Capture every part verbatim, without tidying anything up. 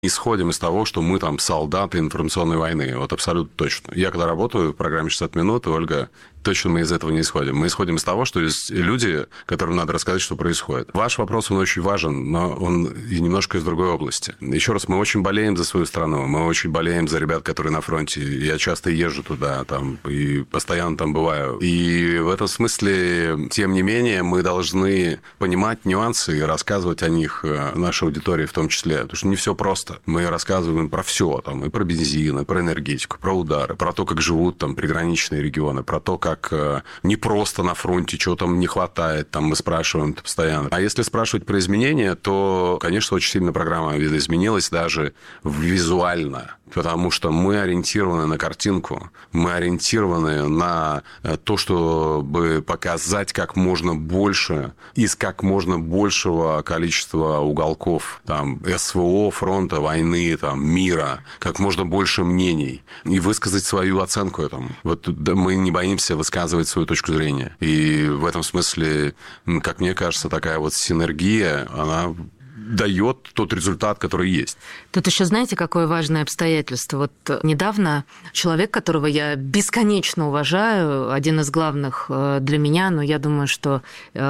исходим из того, что мы там солдаты информационной войны. Вот абсолютно точно. Я когда работаю в программе шестьдесят минут, Ольга, точно мы из этого не исходим. Мы исходим из того, что есть люди, которым надо рассказать, что происходит. Ваш вопрос, он очень важен, но он и немножко из другой области. Еще раз, мы очень болеем за свою страну, мы очень болеем за ребят, которые на фронте. Я часто езжу туда, там, и постоянно там бываю. И в этом смысле, тем не менее, мы должны понимать нюансы и рассказывать о них нашей аудитории в том числе. Потому что не все просто. Мы рассказываем про все, там, и про бензин, и про энергетику, про удары, про то, как живут там приграничные регионы, про то, как не просто на фронте, чего там не хватает, там мы спрашиваем постоянно. А если спрашивать про изменения, то, конечно, очень сильно программа видоизменилась даже визуально, потому что мы ориентированы на картинку, мы ориентированы на то, чтобы показать как можно больше из как можно большего количества уголков там, СВО, фронта, войны, там, мира, как можно больше мнений и высказать свою оценку этому. Вот мы не боимся высказывать свою точку зрения. И в этом смысле, как мне кажется, такая вот синергия, она дает тот результат, который есть. Тут еще знаете, какое важное обстоятельство? Вот недавно человек, которого я бесконечно уважаю, один из главных для меня, но я думаю, что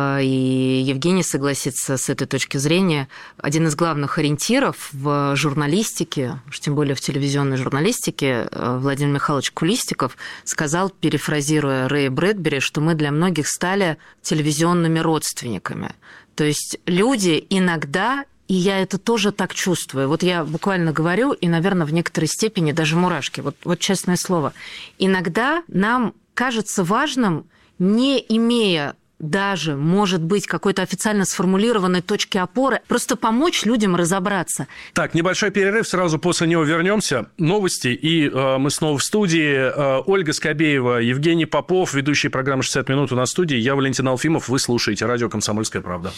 и Евгений согласится с этой точки зрения, один из главных ориентиров в журналистике, уж тем более в телевизионной журналистике, Владимир Михайлович Кулистиков сказал, перефразируя Рэя Брэдбери, что мы для многих стали телевизионными родственниками. То есть люди иногда, и я это тоже так чувствую, вот я буквально говорю, и, наверное, в некоторой степени даже мурашки, вот, вот честное слово, иногда нам кажется важным, не имея даже, может быть, какой-то официально сформулированной точки опоры, просто помочь людям разобраться. Так, небольшой перерыв, сразу после него вернемся. Новости, и э, мы снова в студии. Э, Ольга Скобеева, Евгений Попов, ведущие программы «шестьдесят минут» у нас в студии. Я Валентин Алфимов, вы слушаете радио «Комсомольская правда».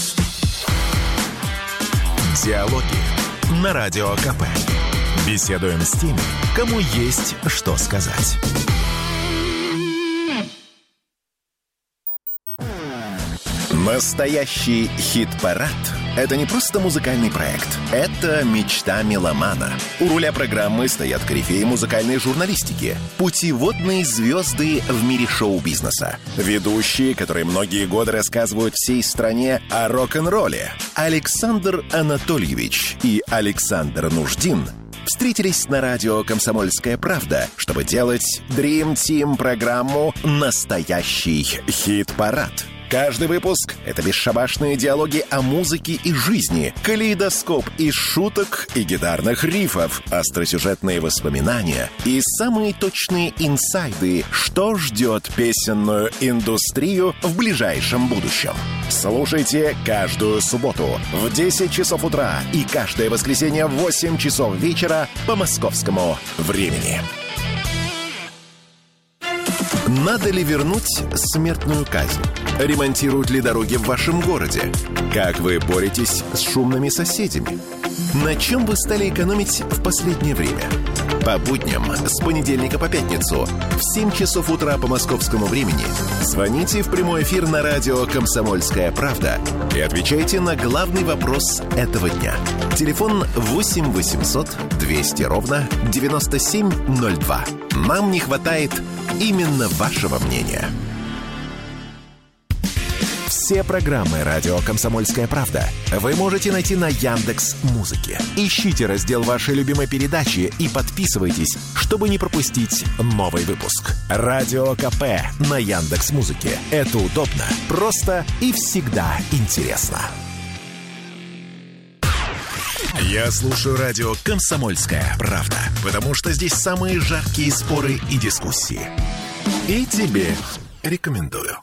Диалоги на Радио КП. Беседуем с теми, кому есть что сказать. Настоящий хит-парад – это не просто музыкальный проект. Это мечта меломана. У руля программы стоят корифеи музыкальной журналистики, путеводные звезды в мире шоу-бизнеса, ведущие, которые многие годы рассказывают всей стране о рок-н-ролле. Александр Анатольевич и Александр Нуждин встретились на радио «Комсомольская правда», чтобы делать Dream Team программу «Настоящий хит-парад». Каждый выпуск — это бесшабашные диалоги о музыке и жизни, калейдоскоп из шуток и гитарных рифов, остросюжетные воспоминания и самые точные инсайды, что ждет песенную индустрию в ближайшем будущем. Слушайте каждую субботу в десять часов утра и каждое воскресенье в восемь часов вечера по московскому времени. Надо ли вернуть смертную казнь? Ремонтируют ли дороги в вашем городе? Как вы боретесь с шумными соседями? На чем вы стали экономить в последнее время? По будням с понедельника по пятницу в семь часов утра по московскому времени звоните в прямой эфир на радио «Комсомольская правда» и отвечайте на главный вопрос этого дня. Телефон восемь восемьсот двести ровно девяносто семь ноль два. Нам не хватает именно вашего мнения. Все программы «Радио Комсомольская правда» вы можете найти на Яндекс.Музыке. Ищите раздел вашей любимой передачи и подписывайтесь, чтобы не пропустить новый выпуск. Радио КП на Яндекс.Музыке. Это удобно, просто и всегда интересно. Я слушаю радио «Комсомольская правда», потому что здесь самые жаркие споры и дискуссии. И тебе рекомендую.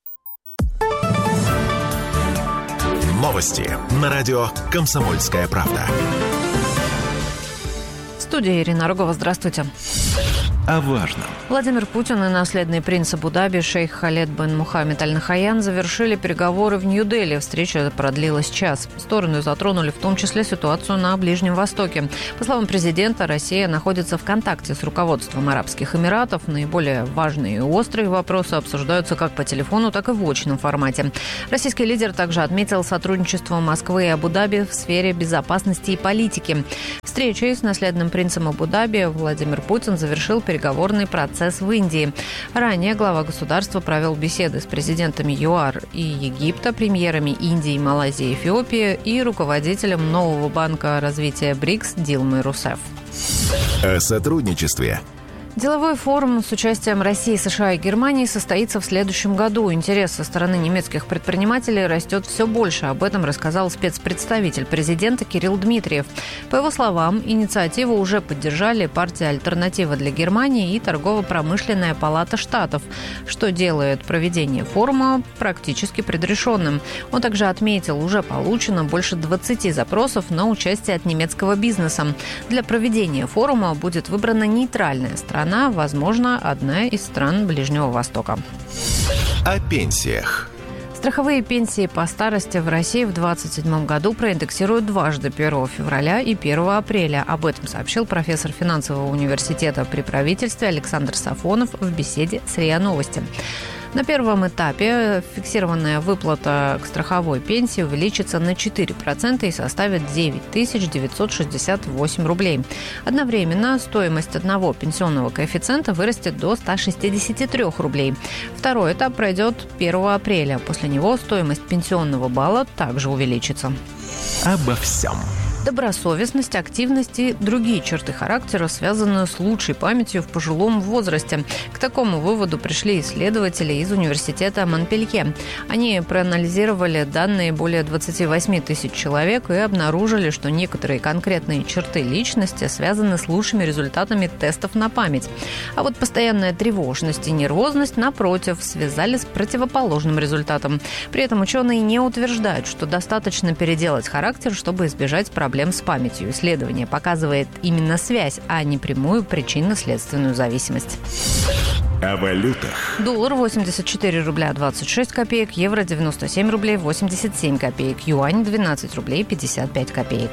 Новости на радио «Комсомольская правда». В студии Ирина Рогова. Здравствуйте. о важном. Владимир Путин и наследный принц Абу-Даби шейх Халед бен Мухаммед Аль-Нахаян завершили переговоры в Нью-Дели. Встреча продлилась час. Стороны затронули в том числе ситуацию на Ближнем Востоке. По словам президента, Россия находится в контакте с руководством Арабских Эмиратов. Наиболее важные и острые вопросы обсуждаются как по телефону, так и в очном формате. Российский лидер также отметил сотрудничество Москвы и Абу-Даби в сфере безопасности и политики. Встречей с наследным принцем Абу-Даби Владимир Путин завершил переговорный процесс в Индии. Ранее глава государства провел беседы с президентами ЮАР и Египта, премьерами Индии, Малайзии и Эфиопии и руководителем нового банка развития БРИКС Дилмой Русеф. О сотрудничестве. Деловой форум с участием России, США и Германии состоится в следующем году. Интерес со стороны немецких предпринимателей растет все больше. Об этом рассказал спецпредставитель президента Кирилл Дмитриев. По его словам, инициативу уже поддержали партия «Альтернатива для Германии» и Торгово-промышленная палата Штатов, что делает проведение форума практически предрешенным. Он также отметил, уже получено больше двадцати запросов на участие от немецкого бизнеса. Для проведения форума будет выбрана нейтральная страна. Она, возможно, одна из стран Ближнего Востока. О пенсиях. Страховые пенсии по старости в России в две тысячи двадцать седьмом году проиндексируют дважды первого февраля и первого апреля. Об этом сообщил профессор финансового университета при правительстве Александр Сафонов в беседе с РИА Новости. На первом этапе фиксированная выплата к страховой пенсии увеличится на четыре процента и составит девять тысяч девятьсот шестьдесят восемь рублей. Одновременно стоимость одного пенсионного коэффициента вырастет до ста шестидесяти трёх рублей. Второй этап пройдет первого апреля. После него стоимость пенсионного балла также увеличится. Обо всем. Добросовестность, активность и другие черты характера, связанные с лучшей памятью в пожилом возрасте. К такому выводу пришли исследователи из университета Монпелье. Они проанализировали данные более двадцати восьми тысяч человек и обнаружили, что некоторые конкретные черты личности связаны с лучшими результатами тестов на память. А вот постоянная тревожность и нервозность, напротив, связали с противоположным результатом. При этом ученые не утверждают, что достаточно переделать характер, чтобы избежать проблем проблем с памятью. Исследование показывает именно связь, а не прямую причинно-следственную зависимость. О валютах. Доллар восемьдесят четыре рубля двадцать шесть копеек, евро девяносто семь рублей восемьдесят семь копеек, юань двенадцать рублей пятьдесят пять копеек.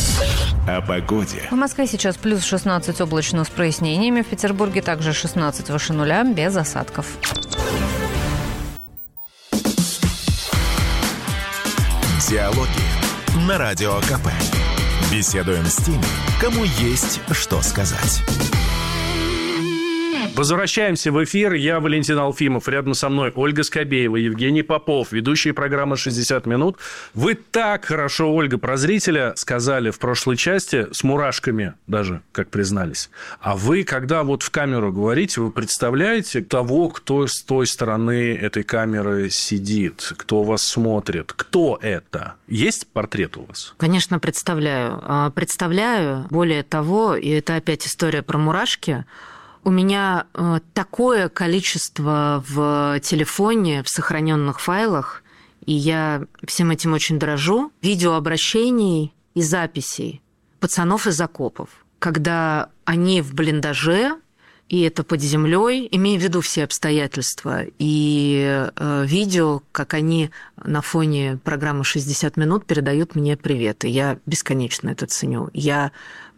О погоде. В Москве сейчас плюс шестнадцать облачно с прояснениями, в Петербурге также шестнадцать выше нуля, без осадков. Диалоги на Радио КП. Беседуем с теми, кому есть что сказать. Возвращаемся в эфир. Я Валентин Алфимов. Рядом со мной Ольга Скобеева, Евгений Попов, ведущие программы «шестьдесят минут». Вы так хорошо, Ольга, про зрителя сказали в прошлой части, с мурашками даже, как признались. А вы, когда вот в камеру говорите, вы представляете того, кто с той стороны этой камеры сидит, кто вас смотрит? Кто это? Есть портрет у вас? Конечно, представляю. Представляю. Более того, и это опять история про мурашки, у меня такое количество в телефоне, в сохраненных файлах, и я всем этим очень дорожу, видеообращений и записей пацанов из окопов, когда они в блиндаже, и это под землей, имея в виду все обстоятельства, и видео, как они на фоне программы «шестьдесят минут» передают мне привет, и я бесконечно это ценю. Я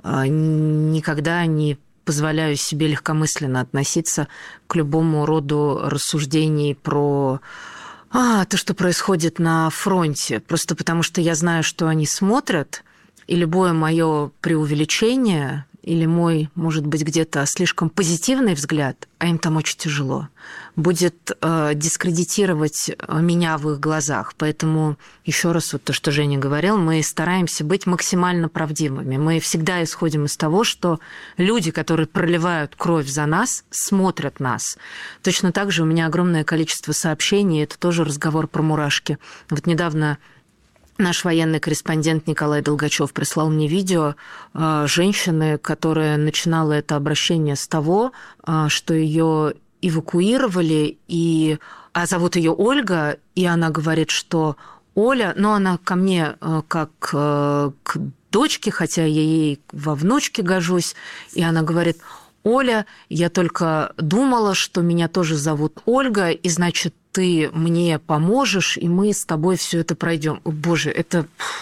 никогда не позволяю себе легкомысленно относиться к любому роду рассуждений про а, то, что происходит на фронте, просто потому что я знаю, что они смотрят, и любое мое преувеличение или мой, может быть, где-то слишком позитивный взгляд, а им там очень тяжело, будет э, дискредитировать меня в их глазах. Поэтому, еще раз, вот то, что Женя говорил, мы стараемся быть максимально правдивыми. Мы всегда исходим из того, что люди, которые проливают кровь за нас, смотрят нас. Точно так же у меня огромное количество сообщений, это тоже разговор про мурашки. Вот недавно наш военный корреспондент Николай Долгачев прислал мне видео женщины, которая начинала это обращение с того, что ее эвакуировали, и... а зовут ее Ольга, и она говорит, что Оля, ну, она ко мне как к дочке, хотя я ей во внучке гожусь, и она говорит: Оля, я только думала, что меня тоже зовут Ольга, и, значит, ты мне поможешь, и мы с тобой все это пройдем. Боже, это...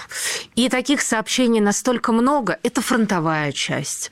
И таких сообщений настолько много. Это фронтовая часть.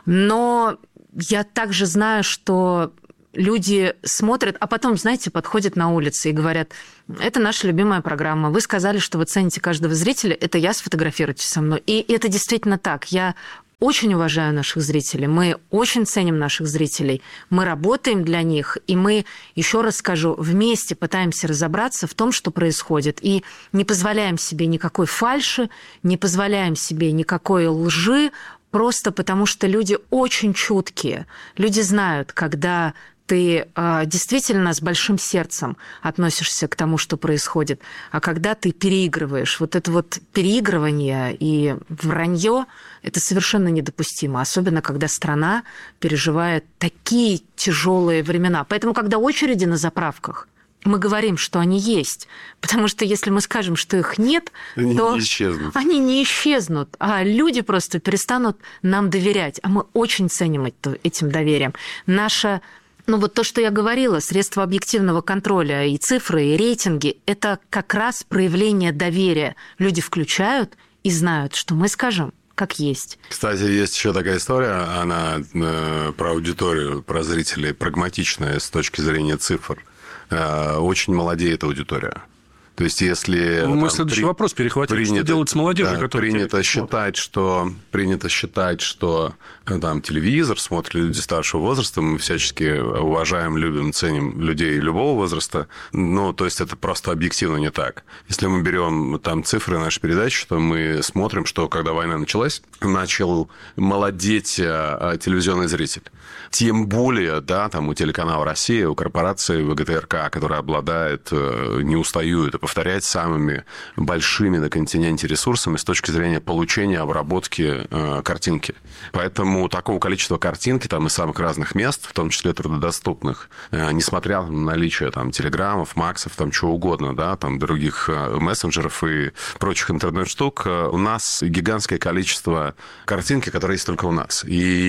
Но я также знаю, что люди смотрят, а потом, знаете, подходят на улице и говорят: это наша любимая программа. Вы сказали, что вы цените каждого зрителя. Это я, сфотографируйте со мной. И это действительно так. Я очень уважаю наших зрителей, мы очень ценим наших зрителей, мы работаем для них, и мы, еще раз скажу, вместе пытаемся разобраться в том, что происходит, и не позволяем себе никакой фальши, не позволяем себе никакой лжи, просто потому что люди очень чуткие, люди знают, когда ты э, действительно с большим сердцем относишься к тому, что происходит, а когда ты переигрываешь, вот это вот переигрывание и вранье, это совершенно недопустимо, особенно когда страна переживает такие тяжелые времена. Поэтому, когда очереди на заправках, мы говорим, что они есть, потому что если мы скажем, что их нет, они то не исчезнут. Они не исчезнут, а люди просто перестанут нам доверять, а мы очень ценим этим доверием. Наша Ну вот то, что я говорила, средства объективного контроля и цифры, и рейтинги, это как раз проявление доверия. Люди включают и знают, что мы скажем, как есть. Кстати, есть еще такая история, она э, про аудиторию, про зрителей, прагматичная с точки зрения цифр. Э, очень молодеет аудитория. То есть, если... Ну, мы там, следующий при... вопрос перехватили. Принято, что делать с молодежью, да, которая... принято считать, что, принято считать, что там телевизор смотрят люди старшего возраста. Мы всячески уважаем, любим, ценим людей любого возраста. Ну, то есть, это просто объективно не так. Если мы берем там цифры нашей передачи, то мы смотрим, что когда война началась, начал молодеть телевизионный зритель. Тем более, да, там у телеканала «Россия», у корпорации ВГТРК, которая обладает, не устают, и повторять, самыми большими на континенте ресурсами с точки зрения получения, обработки э, картинки. Поэтому такого количества картинки там из самых разных мест, в том числе труднодоступных, э, несмотря на наличие там телеграммов, максов, там чего угодно, да, там других э, мессенджеров и прочих интернет-штук, э, у нас гигантское количество картинки, которые есть только у нас.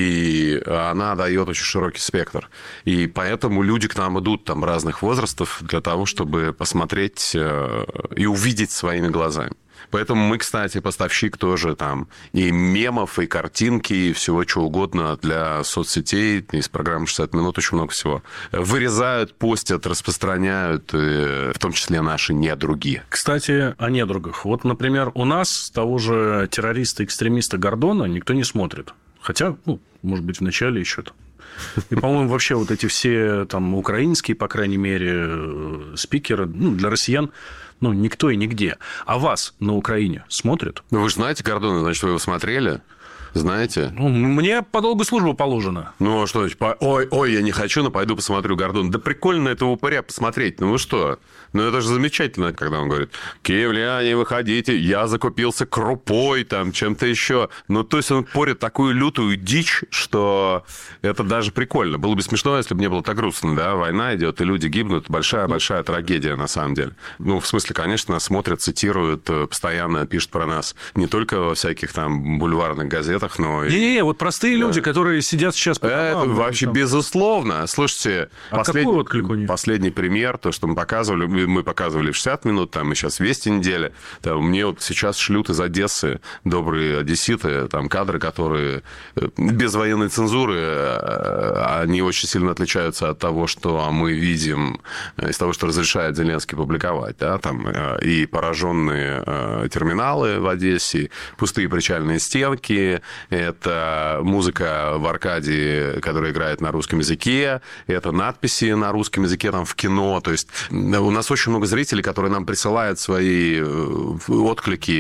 И она дает очень широкий спектр. И поэтому люди к нам идут там разных возрастов для того, чтобы посмотреть и увидеть своими глазами. Поэтому мы, кстати, поставщик тоже там и мемов, и картинки, и всего чего угодно для соцсетей. Из программы шестьдесят минут очень много всего. Вырезают, постят, распространяют, в том числе наши недруги. Кстати, о недругах. Вот, например, у нас того же террориста-экстремиста Гордона никто не смотрит. Хотя, ну, может быть, в начале еще там. И, по-моему, вообще вот эти все там украинские, по крайней мере, спикеры, ну, для россиян, ну, никто и нигде. А вас на Украине смотрят? Ну, вы же знаете Гордона, значит, вы его смотрели? Знаете? Ну, мне по долгу службы положено. Ну, что, ой, ой, я не хочу, но пойду посмотрю Гордона. Да прикольно этого упыря посмотреть. Ну, вы что? Ну, это же замечательно, когда он говорит: киевляне, выходите, я закупился крупой, там, чем-то еще. Ну, то есть, он порит такую лютую дичь, что это даже прикольно. Было бы смешно, если бы не было так грустно, да? Война идет, и люди гибнут. Большая-большая трагедия, на самом деле. Ну, в смысле, конечно, нас смотрят, цитируют, постоянно пишут про нас. Не только во всяких там бульварных газетах, но... Не-не-не, вот простые люди, да, которые сидят сейчас... По это домам, вообще там... безусловно. Слушайте, а послед... какой отклик у них? Последний пример, то, что мы показывали, мы показывали в шестьдесят минут, там, и сейчас Вести недели. Там, мне вот сейчас шлют из Одессы добрые одесситы, там, кадры, которые без военной цензуры, они очень сильно отличаются от того, что мы видим, из того, что разрешает Зеленский публиковать, да, там, и пораженные терминалы в Одессе, пустые причальные стенки. Это музыка в Аркадии, которая играет на русском языке. Это надписи на русском языке там в кино. То есть у нас очень много зрителей, которые нам присылают свои отклики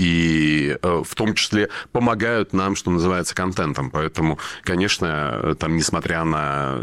и в том числе помогают нам, что называется, контентом. Поэтому, конечно, там, несмотря на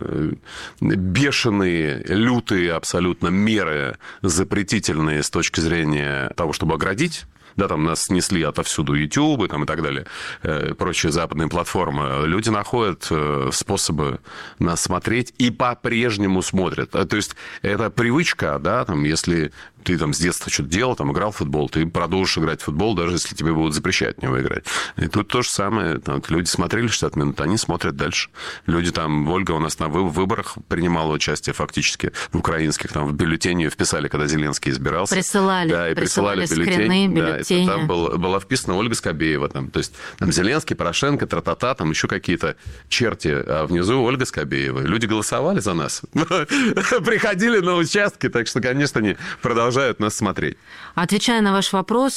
бешеные, лютые абсолютно меры запретительные с точки зрения того, чтобы оградить, да, там нас снесли отовсюду YouTube там, и так далее, э, прочие западные платформы. Люди находят э, способы нас смотреть и по-прежнему смотрят. То есть, это привычка, да, там, если Ты там с детства что-то делал, там играл в футбол, ты продолжишь играть в футбол, даже если тебе будут запрещать в него играть. И тут то же самое. Там, люди смотрели шестьдесят минут, они смотрят дальше. Люди там, Ольга у нас на выборах принимала участие фактически в украинских, там в бюллетени вписали, когда Зеленский избирался. Присылали, да, и присылали, присылали бюллетень. скрины, бюллетени. Да, это, там был, была вписана Ольга Скобеева. Там, то есть там Зеленский, Порошенко, тра-та-та, там еще какие-то черти, а внизу Ольга Скобеева. Люди голосовали за нас. Приходили на участки, так что, конечно, они продолжают нас смотреть. Отвечая на ваш вопрос,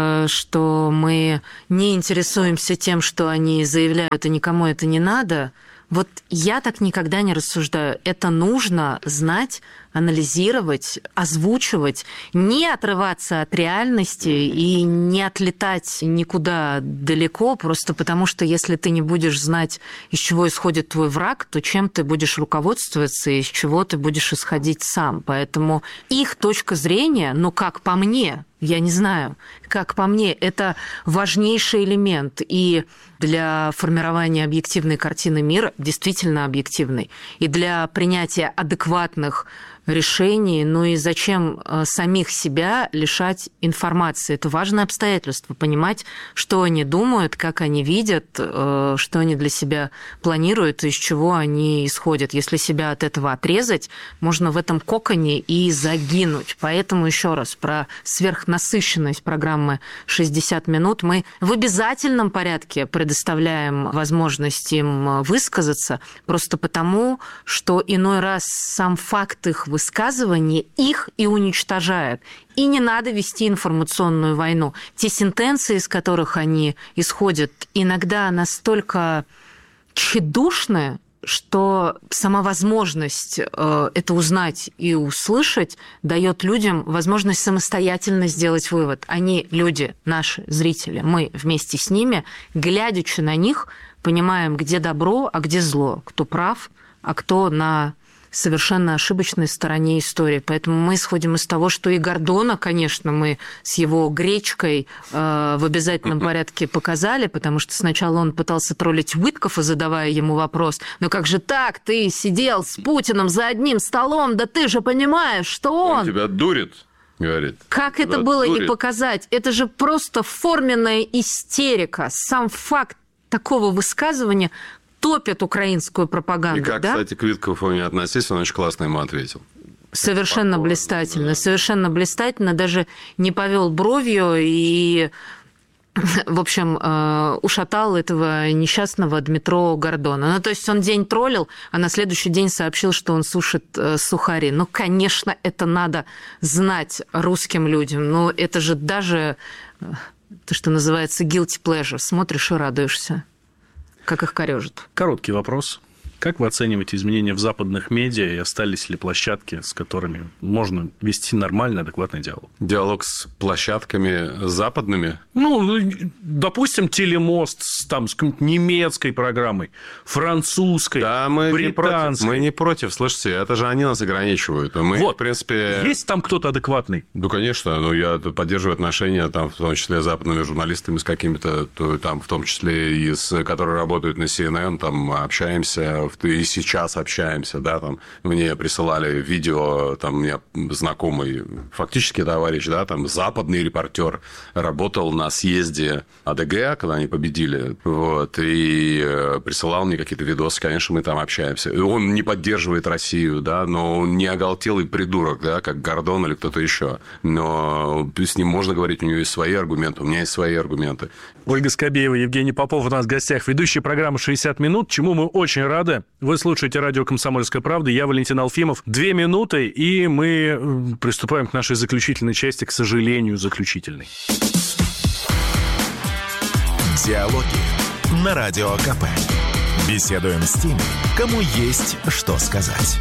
что мы не интересуемся тем, что они заявляют, и никому это не надо, вот я так никогда не рассуждаю. Это нужно знать, анализировать, озвучивать, не отрываться от реальности и не отлетать никуда далеко, просто потому что если ты не будешь знать, из чего исходит твой враг, то чем ты будешь руководствоваться и из чего ты будешь исходить сам. Поэтому их точка зрения, ну, как по мне, я не знаю, как по мне, это важнейший элемент и для формирования объективной картины мира, действительно объективной, и для принятия адекватных решений, ну и зачем самих себя лишать информации? Это важное обстоятельство, понимать, что они думают, как они видят, что они для себя планируют, из чего они исходят. Если себя от этого отрезать, можно в этом коконе и загинуть. Поэтому еще раз про сверхнасыщенность программы шестьдесят минут мы в обязательном порядке предоставляем возможность им высказаться, просто потому, что иной раз сам факт их высказывания их и уничтожает. И не надо вести информационную войну. Те сентенции, из которых они исходят, иногда настолько тщедушны, что сама возможность это узнать и услышать дает людям возможность самостоятельно сделать вывод. Они, люди, наши зрители, мы вместе с ними, глядячи на них, понимаем, где добро, а где зло, кто прав, а кто на совершенно ошибочной стороне истории. Поэтому мы исходим из того, что и Гордона, конечно, мы с его гречкой э, в обязательном порядке показали, потому что сначала он пытался троллить Уиткофа, задавая ему вопрос, ну как же так, ты сидел с Путиным за одним столом, да ты же понимаешь, что он... Он тебя дурит, говорит. Как это было не показать? Это же просто форменная истерика. Сам факт такого высказывания топят украинскую пропаганду. И как, да? кстати, к Виткофу не относись, он очень классно ему ответил. Совершенно блистательно, да. Совершенно блистательно, даже не повел бровью и, в общем, ушатал этого несчастного Дмитро Гордона. Ну, то есть он день троллил, а на следующий день сообщил, что он сушит сухари. Ну, конечно, это надо знать русским людям, но это же даже то, что называется guilty pleasure. Смотришь и радуешься, как их корёжит. Короткий вопрос. Как вы оцениваете изменения в западных медиа и остались ли площадки, с которыми можно вести нормальный, адекватный диалог? Диалог с площадками западными? Ну, допустим, Телемост с, там, с немецкой программой, французской, да, мы британской. Не против, мы не против, слышите, это же они нас ограничивают. Мы, вот, в принципе... Есть там кто-то адекватный? Ну, конечно, но я поддерживаю отношения, там, в том числе с западными журналистами, с какими-то, там, в том числе и с, которые работают на си эн эн, там, общаемся, и сейчас общаемся, да, там, мне присылали видео, там, у меня знакомый, фактически товарищ, да, там, западный репортер, работал на съезде а дэ гэ, когда они победили, вот, и присылал мне какие-то видосы, конечно, мы там общаемся. Он не поддерживает Россию, да, но он не оголтелый придурок, да, как Гордон или кто-то еще, но с ним можно говорить, у него есть свои аргументы, у меня есть свои аргументы. Ольга Скобеева, Евгений Попов у нас в гостях, ведущие программы «шестьдесят минут», чему мы очень рады. Вы слушаете радио «Комсомольская правда», я Валентин Алфимов. Две минуты, и мы приступаем к нашей заключительной части, к сожалению, заключительной. Диалоги на Радио КП. Беседуем с теми, кому есть что сказать.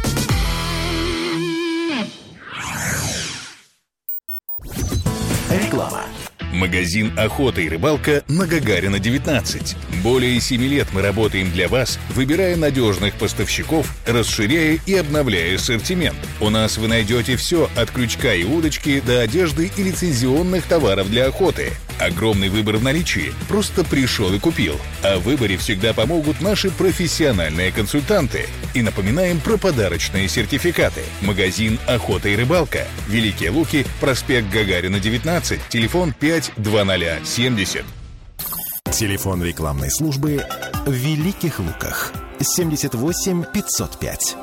Реклама. Магазин «Охота и рыбалка» на Гагарина, девятнадцать. Более семи лет мы работаем для вас, выбирая надежных поставщиков, расширяя и обновляя ассортимент. У нас вы найдете все от крючка и удочки до одежды и лицензионных товаров для охоты. Огромный выбор в наличии. Просто пришел и купил. О выборе всегда помогут наши профессиональные консультанты. И напоминаем про подарочные сертификаты. Магазин «Охота и рыбалка». Великие Луки, проспект Гагарина, девятнадцать, телефон пять два ноль семьдесят. Телефон рекламной службы в Великих Луках. семьдесят восемь пятьсот пять.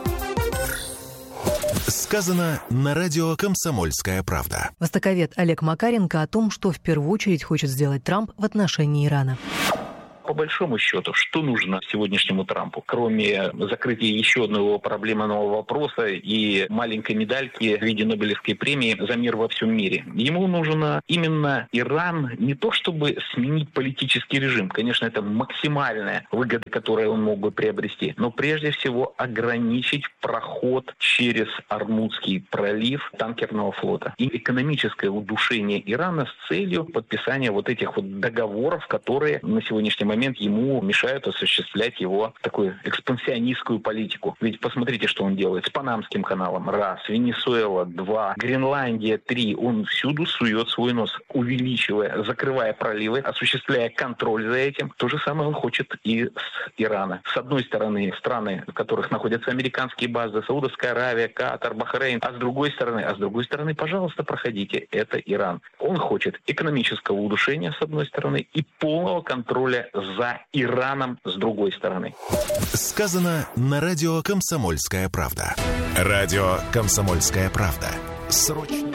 Сказано на радио «Комсомольская правда». Востоковед Олег Макаренко о том, что в первую очередь хочет сделать Трамп в отношении Ирана. По большому счету, что нужно сегодняшнему Трампу, кроме закрытия еще одного проблемного вопроса и маленькой медальки в виде Нобелевской премии за мир во всем мире? Ему нужно именно Иран не то чтобы сменить политический режим, конечно, это максимальная выгода, которую он мог бы приобрести, но прежде всего ограничить проход через Ормузский пролив танкерного флота и экономическое удушение Ирана с целью подписания вот этих вот договоров, которые на сегодняшний момент ему мешают осуществлять его такую экспансионистскую политику. Ведь посмотрите, что он делает с Панамским каналом. Раз. Венесуэла. Два. Гренландия. Три. Он всюду сует свой нос, увеличивая, закрывая проливы, осуществляя контроль за этим. То же самое он хочет и с Ирана. С одной стороны, страны, в которых находятся американские базы, Саудовская Аравия, Катар, Бахрейн. А с другой стороны, а с другой стороны, пожалуйста, проходите. Это Иран. Он хочет экономического удушения, с одной стороны, и полного контроля за Ираном с другой стороны. Сказано на радио «Комсомольская правда». Радио «Комсомольская правда». Срочно.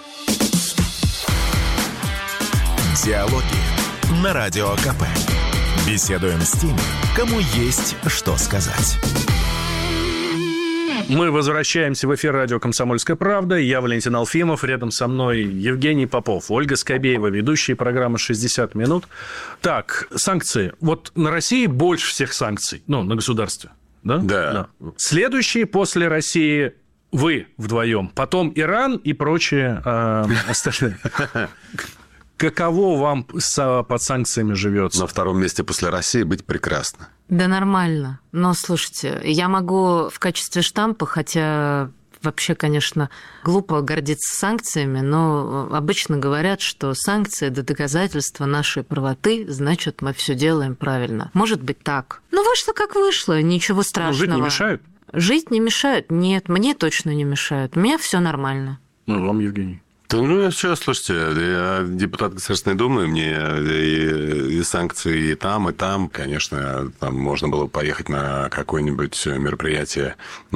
Диалоги на Радио КП. Беседуем с теми, кому есть что сказать. Мы возвращаемся в эфир радио «Комсомольская правда». Я Валентин Алфимов, рядом со мной Евгений Попов, Ольга Скобеева, ведущие программы «шестьдесят минут». Так, санкции. Вот на России больше всех санкций, ну, на государстве, да? Да. да. Следующие после России вы вдвоем, потом Иран и прочие э, остальные. Каково вам под санкциями живется? На втором месте после России быть прекрасно. Да нормально. Но, слушайте, я могу в качестве штампа, хотя вообще, конечно, глупо гордиться санкциями, но обычно говорят, что санкции – это доказательство нашей правоты, значит, мы все делаем правильно. Может быть так. Ну, вышло как вышло, ничего страшного. Ну, жить не мешают? Жить не мешают? Нет, мне точно не мешают. У меня все нормально. Ну, вам, Евгений? Ну, что, слушайте, я депутат Государственной Думы, мне и, и санкции и там, и там. Конечно, там можно было поехать на какое-нибудь мероприятие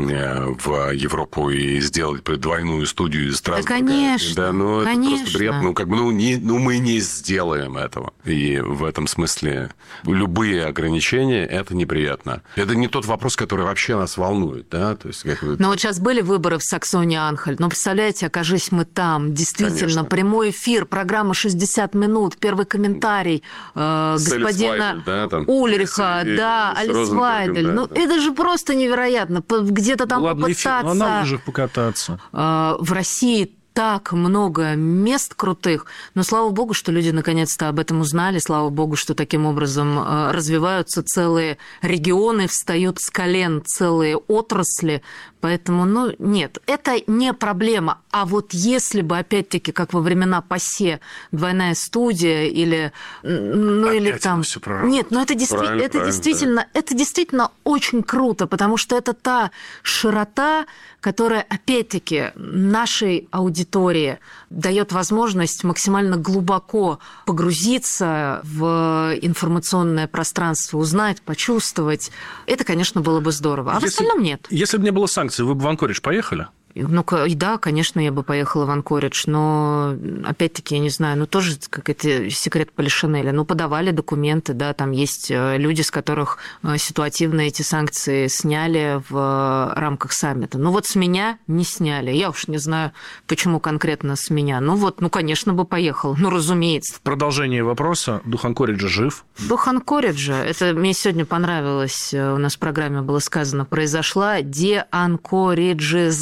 в Европу и сделать двойную студию из Страсбурга. Да, конечно, да, ну, это конечно. просто приятно. Ну, как бы, ну, не, ну, мы не сделаем этого. И в этом смысле любые ограничения – это неприятно. Это не тот вопрос, который вообще нас волнует, да? То есть, как... Но вот сейчас были выборы в Саксонии-Анхальт. Ну, представляете, окажись мы там, действительно, конечно. Прямой эфир, программа шестьдесят минут, первый комментарий э, господина да, там, Ульриха, и, да, и Алис Вайдель. Да, ну, да. Это же просто невероятно. Где-то там Ладно, попытаться... Эфир, но на лыжах покататься. Э, в России так много мест крутых, но слава богу, что люди наконец-то об этом узнали, слава богу, что таким образом развиваются целые регионы, встают с колен целые отрасли, поэтому, ну, нет, это не проблема. А вот если бы, опять-таки, как во времена ПАСЕ, двойная студия или, ну, опять или там... Нет, ну, это, действи... это, действительно, да. это действительно очень круто, потому что это та широта, которая, опять-таки, нашей аудитории дает возможность максимально глубоко погрузиться в информационное пространство, узнать, почувствовать. Это, конечно, было бы здорово. А если, в остальном нет. Если бы не было санкций, вы бы в Анкоридж поехали? Ну, да, конечно, я бы поехала в Анкоридж, но, опять-таки, я не знаю, ну, тоже какой-то секрет Полишинеля. Ну, подавали документы, да, там есть люди, с которых ситуативно эти санкции сняли в рамках саммита. Ну, вот с меня не сняли. Я уж не знаю, почему конкретно с меня. Ну, вот, ну, конечно, бы поехала, ну, разумеется. В продолжение вопроса, дух Анкориджа жив? Дух Анкориджа, это мне сегодня понравилось, у нас в программе было сказано, произошла деанкориджизация.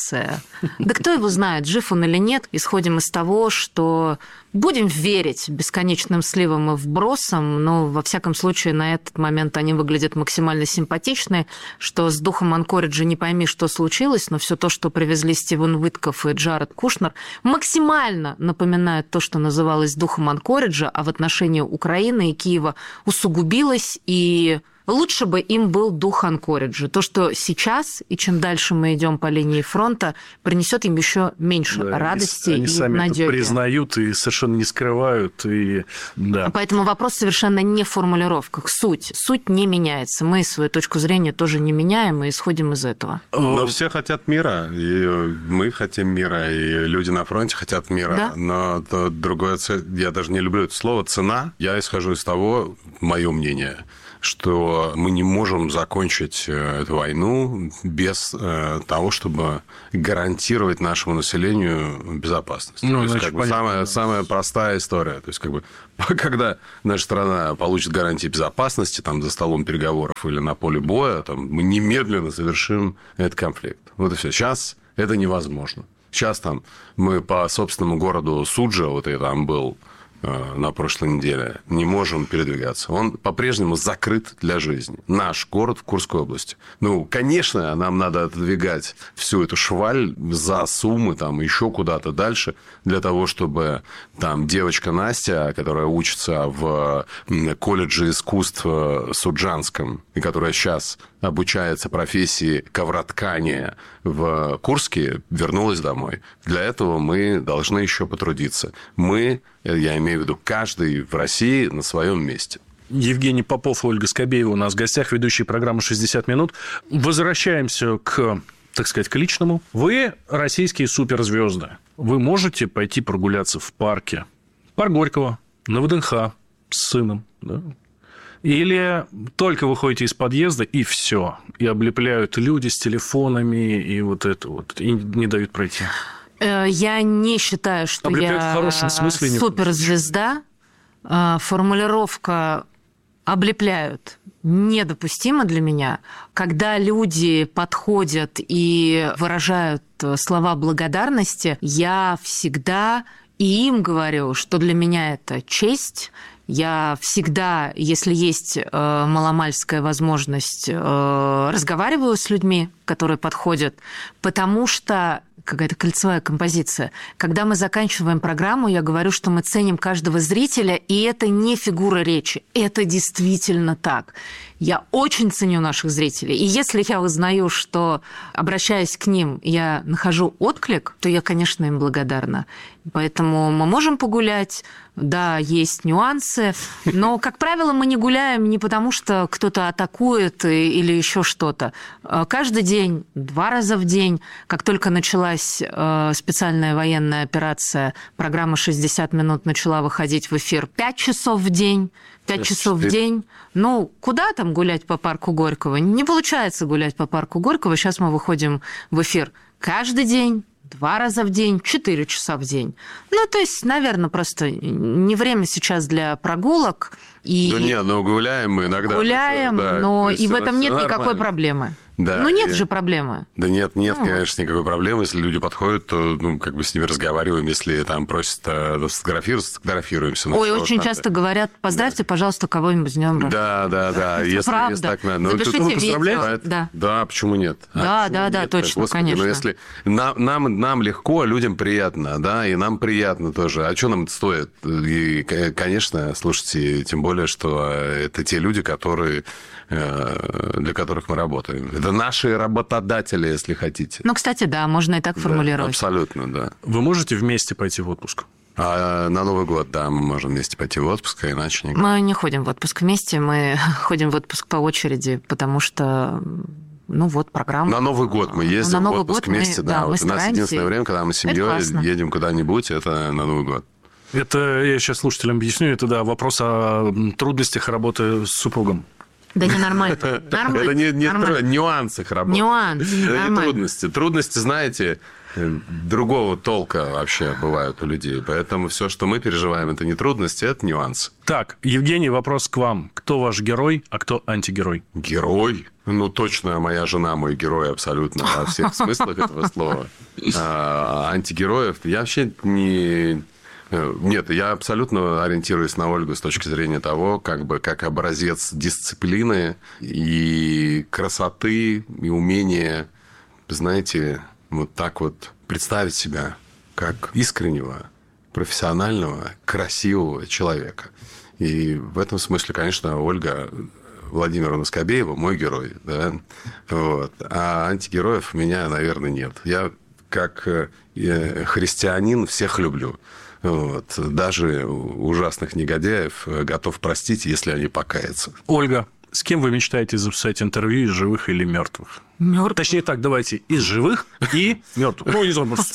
реакция. Да кто его знает, жив он или нет. Исходим из того, что будем верить бесконечным сливам и вбросам, но, во всяком случае, на этот момент они выглядят максимально симпатичны, что с духом Анкориджа не пойми, что случилось, но все то, что привезли Стивен Уиткофф и Джаред Кушнер, максимально напоминает то, что называлось духом Анкориджа, а в отношении Украины и Киева усугубилось, и лучше бы им был дух Анкориджа. То, что сейчас, и чем дальше мы идем по линии фронта, принесет им еще меньше да, радости они, и они сами надежды. Это признают и совершенно не скрывают. И... Да. Поэтому вопрос совершенно не в формулировках. Суть. Суть не меняется. Мы свою точку зрения тоже не меняем и исходим из этого. Но все хотят мира. И мы хотим мира, и люди на фронте хотят мира. Да? Но то другое... Я даже не люблю это слово «цена». Я исхожу из того, мое мнение, что мы не можем закончить эту войну без того, чтобы гарантировать нашему населению безопасность. Ну, То есть, значит, как бы, самая, самая простая история. То есть, как бы, когда наша страна получит гарантии безопасности там, за столом переговоров или на поле боя, там, мы немедленно завершим этот конфликт. Вот и все. Сейчас это невозможно. Сейчас там мы по собственному городу Суджа, вот я там был на прошлой неделе, не можем передвигаться. Он по-прежнему закрыт для жизни. Наш город в Курской области. Ну, конечно, нам надо отодвигать всю эту шваль за Сумы, там, еще куда-то дальше, для того, чтобы там девочка Настя, которая учится в колледже искусств Суджанском, и которая сейчас обучается профессии ковроткания в Курске, вернулась домой. Для этого мы должны еще потрудиться. Мы, я имею в виду, каждый в России на своем месте. Евгений Попов и Ольга Скобеева у нас в гостях, ведущие программы «шестьдесят минут». Возвращаемся к, так сказать, к личному. Вы российские суперзвезды. Вы можете пойти прогуляться в парке, парк Горького, на ВДНХ с сыном, да? Или только выходите из подъезда, и все, и облепляют люди с телефонами, и вот это вот, и не дают пройти? Я не считаю, что облепляют я в хорошем смысле, суперзвезда. Формулировка «облепляют» недопустима для меня. Когда люди подходят и выражают слова благодарности, я всегда и им говорю, что для меня это честь. Я всегда, если есть э, маломальская возможность, э, разговариваю с людьми, которые подходят, потому что какая-то кольцевая композиция. Когда мы заканчиваем программу, я говорю, что мы ценим каждого зрителя, и это не фигура речи, это действительно так. Я очень ценю наших зрителей, и если я узнаю, что, обращаясь к ним, я нахожу отклик, то я, конечно, им благодарна. Поэтому мы можем погулять, да, есть нюансы, но, как правило, мы не гуляем не потому, что кто-то атакует или еще что-то. Каждый день, два раза в день, как только началась специальная военная операция, программа «шестьдесят минут» начала выходить в эфир пять часов в день, пять часов в день. Ну, куда там гулять по парку Горького? Не получается гулять по парку Горького. Сейчас мы выходим в эфир каждый день, два раза в день, четыре часа в день. Ну, то есть, наверное, просто не время сейчас для прогулок. И... Да нет, но гуляем мы иногда. Гуляем, да, но и в этом нет никакой нормально. Проблемы. Да, ну, нет и... же проблемы. Да нет, нет, ну. конечно, никакой проблемы. Если люди подходят, то, ну, как бы с ними разговариваем. Если там просят сфотографироваться, сфотографируемся. Ой, очень надо. Часто говорят, поздравьте, да. пожалуйста, кого-нибудь с днем рождения. Да, да, да. Если, правда. Если так надо. Ну, запишите ну, видео. Да. да, почему нет? Да, а да, да, нет? точно, Господи, конечно. Ну, если нам, нам, нам легко, людям приятно, да, и нам приятно тоже. А что нам это стоит? И, конечно, слушайте, тем более, что это те люди, которые... для которых мы работаем. Это наши работодатели, если хотите. Ну, кстати, да, можно и так формулировать. Да, абсолютно, да. Вы можете вместе пойти в отпуск? А на Новый год, да, мы можем вместе пойти в отпуск, а иначе никак. Мы не ходим в отпуск вместе, мы ходим в отпуск по очереди, потому что... Ну вот, программа. На Новый год мы ездим на в отпуск мы, вместе, да. да Вот у нас единственное время, когда мы с семьей едем куда-нибудь, это на Новый год. Это, я сейчас слушателям объясню, это, да, вопрос о трудностях работы с супругом. Да не нормально. Нормально. Это не, не нормально. Тру... нюансах работы. Нюансы. Это не трудности. Трудности, знаете, другого толка вообще бывают у людей. Поэтому все, что мы переживаем, это не трудности, это нюансы. Так, Евгений, вопрос к вам. Кто ваш герой, а кто антигерой? Герой? Ну, точно, моя жена мой герой абсолютно во всех смыслах этого слова. А антигероев я вообще не... Нет, я абсолютно ориентируюсь на Ольгу с точки зрения того, как бы как образец дисциплины и красоты, и умения, знаете, вот так вот представить себя как искреннего, профессионального, красивого человека. И в этом смысле, конечно, Ольга Владимировна Скобеева мой герой. Да? Вот. А антигероев у меня, наверное, нет. Я, как христианин, всех люблю. Вот. Даже ужасных негодяев готов простить, если они покаятся. Ольга, с кем вы мечтаете записать интервью, из живых или мертвых? Мертвых. Точнее так, давайте, из живых и мертвых. Ну, не знаю, может,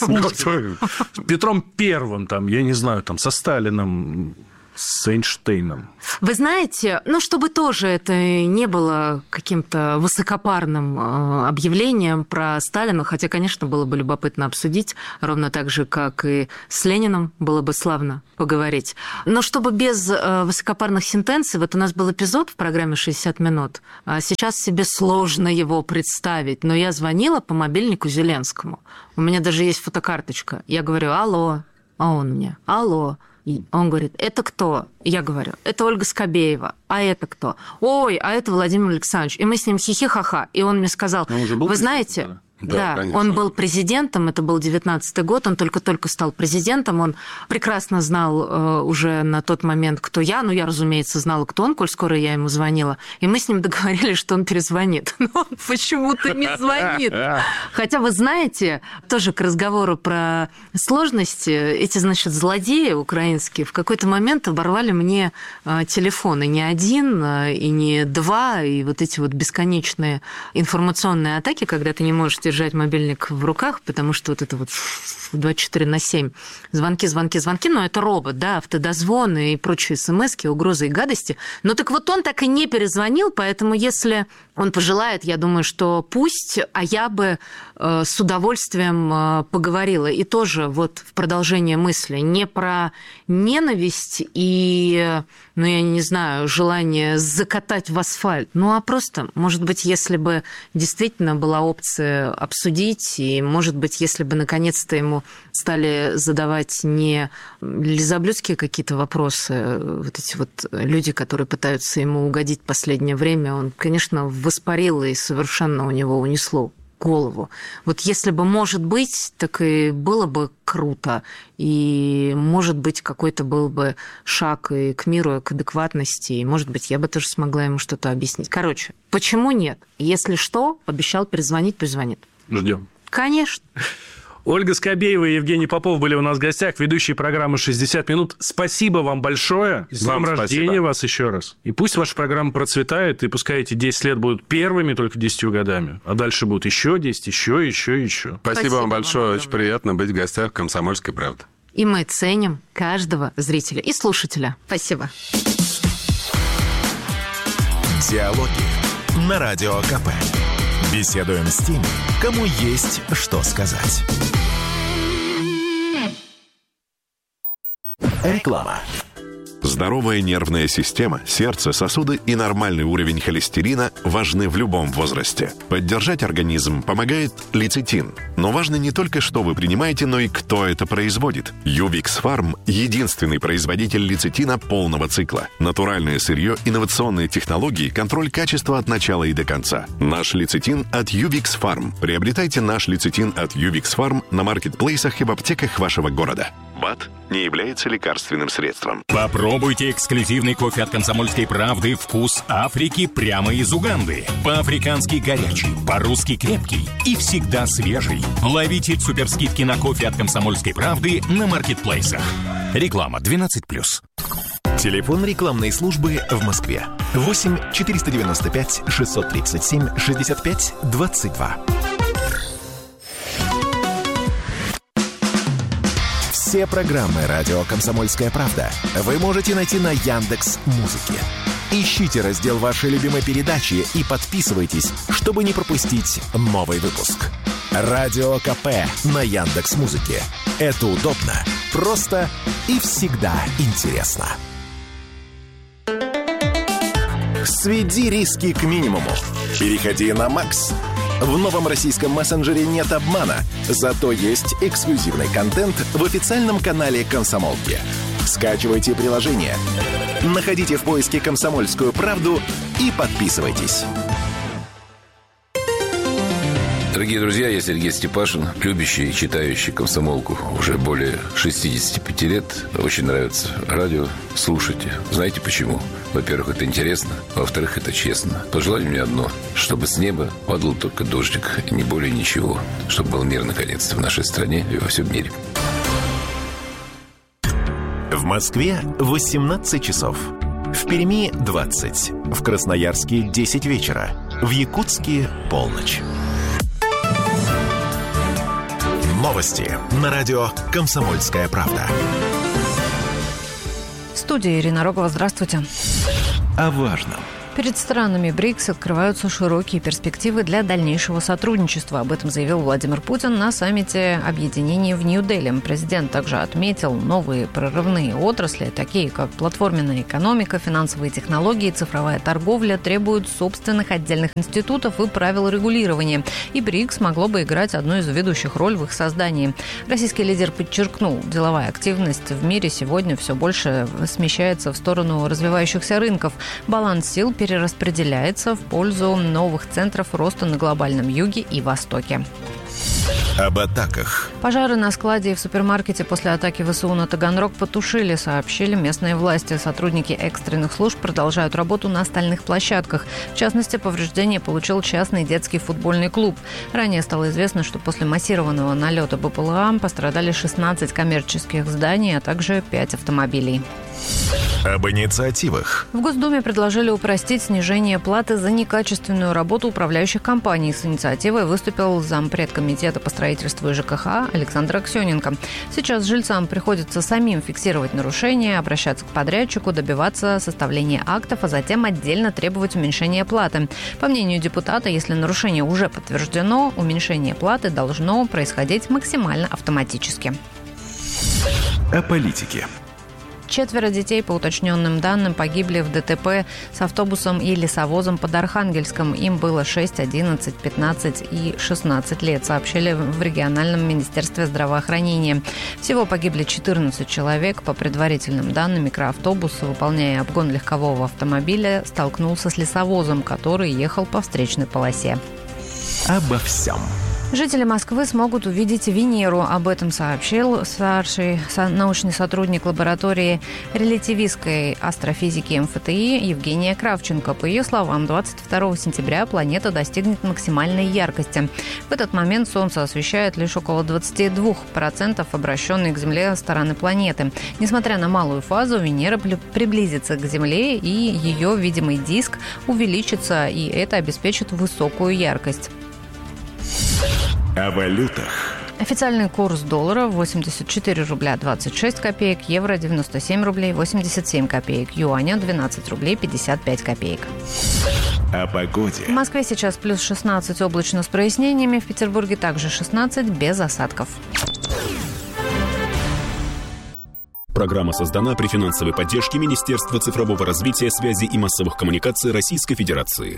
с Петром Первым, там, я не знаю, там, со Сталином, с Эйнштейном. Вы знаете, ну, чтобы тоже это не было каким-то высокопарным э, объявлением про Сталина, хотя, конечно, было бы любопытно обсудить, ровно так же, как и с Лениным, было бы славно поговорить. Но чтобы без э, высокопарных сентенций, вот у нас был эпизод в программе «шестьдесят минут», а сейчас себе сложно его представить, но я звонила по мобильнику Зеленскому. У меня даже есть фотокарточка. Я говорю: алло, а он мне: алло. И он говорит: это кто? Я говорю: это Ольга Скобеева. А это кто? Ой, а это Владимир Александрович. И мы с ним хихи-ха-ха. И он мне сказал: вы знаете... Да, да, он был президентом, это был девятнадцатый год, он только-только стал президентом, он прекрасно знал э, уже на тот момент, кто я, ну, я, разумеется, знала, кто он, коль скоро я ему звонила, и мы с ним договорились, что он перезвонит, но он почему-то не звонит. Хотя, вы знаете, тоже к разговору про сложности, эти, значит, злодеи украинские в какой-то момент оборвали мне э, телефон, и не один, э, и не два, и вот эти вот бесконечные информационные атаки, когда ты не можешь держать мобильник в руках, потому что вот это вот двадцать четыре на семь звонки, звонки, звонки, но это робот, да, автодозвоны и прочие смски, угрозы и гадости. Но так вот он так и не перезвонил, поэтому если он пожелает, я думаю, что пусть, а я бы э, с удовольствием э, поговорила. И тоже вот в продолжение мысли не про ненависть и, ну, я не знаю, желание закатать в асфальт, ну, а просто, может быть, если бы действительно была опция обсудить, и, может быть, если бы наконец-то ему стали задавать не лизоблюдские какие-то вопросы, вот эти вот люди, которые пытаются ему угодить в последнее время, он, конечно, воспарил и совершенно у него унесло голову. Вот если бы, может быть, так и было бы круто, и, может быть, какой-то был бы шаг и к миру, и к адекватности, и, может быть, я бы тоже смогла ему что-то объяснить. Короче, почему нет? Если что, обещал перезвонить, пусть звонит. Ждем. Конечно. Ольга Скобеева и Евгений Попов были у нас в гостях, ведущие программы «шестьдесят минут». Спасибо вам большое. С днем рождения спасибо. Вас еще раз. И пусть ваша программа процветает, и пускай эти десять лет будут первыми только десятью годами, а дальше будут еще десять, еще, еще, еще. Спасибо, спасибо вам большое. Вам очень приятно быть в гостях «Комсомольской правды». И мы ценим каждого зрителя и слушателя. Спасибо. Диалоги на Радио КП. Беседуем с теми, кому есть что сказать. Реклама. Здоровая нервная система, сердце, сосуды и нормальный уровень холестерина важны в любом возрасте. Поддержать организм помогает лецитин. Но важно не только, что вы принимаете, но и кто это производит. Ювикс Фарм – единственный производитель лецитина полного цикла. Натуральное сырье, инновационные технологии, контроль качества от начала и до конца. Наш лецитин от Ювикс Фарм. Приобретайте наш лецитин от Ювикс Фарм на маркетплейсах и в аптеках вашего города. БАД не является лекарственным средством. Попробуйте эксклюзивный кофе от «Комсомольской правды» «Вкус Африки» прямо из Уганды. По-африкански горячий, по-русски крепкий и всегда свежий. Ловите суперскидки на кофе от «Комсомольской правды» на маркетплейсах. Реклама двенадцать плюс. Телефон рекламной службы в Москве. восемь четыреста девяносто пять шестьсот тридцать семь шестьдесят пять двадцать два. Все программы «Радио Комсомольская правда» вы можете найти на Яндекс.Музыке. Ищите раздел вашей любимой передачи и подписывайтесь, чтобы не пропустить новый выпуск. Радио КП на Яндекс.Музыке. Это удобно, просто и всегда интересно. Сведи риски к минимуму. Переходи на Макс. В новом российском мессенджере нет обмана, зато есть эксклюзивный контент в официальном канале «Комсомолки». Скачивайте приложение, находите в поиске «Комсомольскую правду» и подписывайтесь. Дорогие друзья, я Сергей Степашин, любящий и читающий «Комсомолку» уже более шестьдесят пять лет. Очень нравится радио. Слушайте. Знаете почему? Во-первых, это интересно. Во-вторых, это честно. Пожелание мне одно. Чтобы с неба падал только дождик. И не более ничего. Чтобы был мир, наконец-то, в нашей стране и во всем мире. В Москве восемнадцать часов. В Перми двадцать. В Красноярске десять вечера. В Якутске полночь. Новости на радио «Комсомольская правда». В студии Ирина Рогова. Здравствуйте. О важном. Перед странами БРИКС открываются широкие перспективы для дальнейшего сотрудничества. Об этом заявил Владимир Путин на саммите объединения в Нью-Дели. Президент также отметил новые прорывные отрасли, такие как платформенная экономика, финансовые технологии, цифровая торговля, требуют собственных отдельных институтов и правил регулирования. И БРИКС могло бы играть одну из ведущих ролей в их создании. Российский лидер подчеркнул, деловая активность в мире сегодня все больше смещается в сторону развивающихся рынков. Баланс сил перераспределяется в пользу новых центров роста на глобальном юге и востоке. Об атаках. Пожары на складе и в супермаркете после атаки ВСУ на Таганрог потушили, сообщили местные власти. Сотрудники экстренных служб продолжают работу на остальных площадках. В частности, повреждения получил частный детский футбольный клуб. Ранее стало известно, что после массированного налета БПЛА пострадали шестнадцать коммерческих зданий, а также пять автомобилей. Об инициативах. В Госдуме предложили упростить снижение платы за некачественную работу управляющих компаний. С инициативой выступил зампред комитета по строительству и ЖКХ Александр Аксененко. Сейчас жильцам приходится самим фиксировать нарушения, обращаться к подрядчику, добиваться составления актов, а затем отдельно требовать уменьшения платы. По мнению депутата, если нарушение уже подтверждено, уменьшение платы должно происходить максимально автоматически. О политике. Четверо детей, по уточненным данным, погибли в ДТП с автобусом и лесовозом под Архангельском. Им было шесть, одиннадцать, пятнадцать и шестнадцать лет, сообщили в региональном министерстве здравоохранения. Всего погибли четырнадцать человек. По предварительным данным, микроавтобус, выполняя обгон легкового автомобиля, столкнулся с лесовозом, который ехал по встречной полосе. Обо всем. Жители Москвы смогут увидеть Венеру. Об этом сообщил старший научный сотрудник лаборатории релятивистской астрофизики эм эф тэ и Евгения Кравченко. По ее словам, двадцать второго сентября планета достигнет максимальной яркости. В этот момент Солнце освещает лишь около двадцать два процента обращенной к Земле стороны планеты. Несмотря на малую фазу, Венера приблизится к Земле, и ее видимый диск увеличится, и это обеспечит высокую яркость. О валютах. Официальный курс доллара восемьдесят четыре рубля двадцать шесть копеек, евро девяносто семь рублей восемьдесят семь копеек, юаня двенадцать рублей пятьдесят пять копеек. О погоде. В Москве сейчас плюс шестнадцать, облачно с прояснениями, в Петербурге также шестнадцать, без осадков. Программа создана при финансовой поддержке Министерства цифрового развития, связи и массовых коммуникаций Российской Федерации.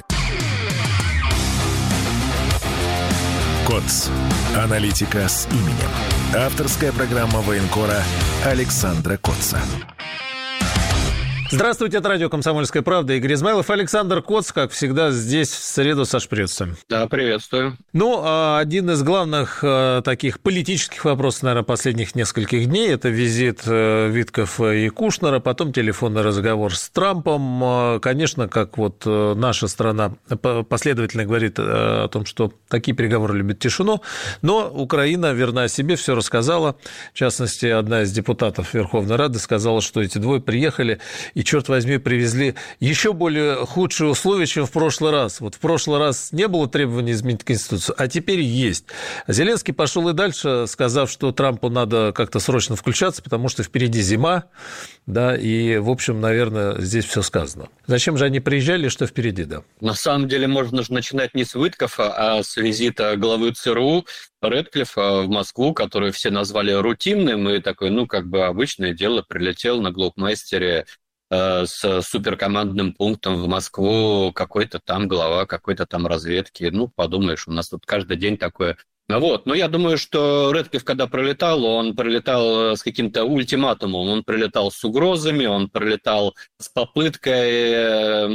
КОЦ. Аналитика с именем. Авторская программа военкора Александра Котца. Здравствуйте, это радио «Комсомольская правда». Игорь Измайлов, Александр Коц, как всегда, здесь в среду. Саш, приветствуем. Да, приветствую. Ну, один из главных таких политических вопросов, наверное, последних нескольких дней – это визит Витков и Кушнера, потом телефонный разговор с Трампом. Конечно, как вот наша страна последовательно говорит о том, что такие переговоры любят тишину, но Украина верна себе, все рассказала. В частности, одна из депутатов Верховной Рады сказала, что эти двое приехали и черт возьми, привезли еще более худшие условия, чем в прошлый раз. Вот в прошлый раз не было требований изменить Конституцию, а теперь есть. Зеленский пошел и дальше, сказав, что Трампу надо как-то срочно включаться, потому что впереди зима, да, и, в общем, наверное, здесь все сказано. Зачем же они приезжали, что впереди, да? На самом деле можно же начинать не с Виткофа, а с визита главы ЦРУ Рэдклиффа в Москву, который все назвали рутинным, и такой, ну, как бы обычное дело, прилетел на глоубмейстере э, с суперкомандным пунктом в Москву, какой-то там глава, какой-то там разведки. Ну, подумаешь, у нас тут каждый день такое. Вот, но я думаю, что Рэдклифф, когда пролетал, он прилетал с каким-то ультиматумом, он прилетал с угрозами, он прилетал с попыткой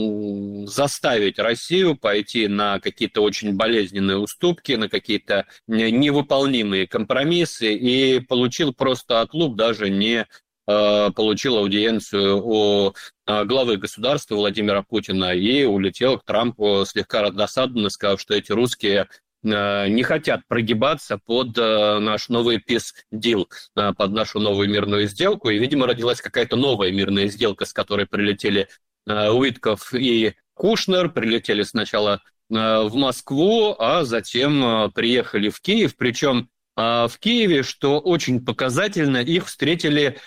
заставить Россию пойти на какие-то очень болезненные уступки, на какие-то невыполнимые компромиссы, и получил просто отлуп, даже не получил аудиенцию у главы государства Владимира Путина и улетел к Трампу слегка раздосадованно, сказав, что эти русские не хотят прогибаться под наш новый Peace Deal, под нашу новую мирную сделку. И, видимо, родилась какая-то новая мирная сделка, с которой прилетели Уиткоф и Кушнер. Прилетели сначала в Москву, а затем приехали в Киев. Причем в Киеве, что очень показательно, их встретили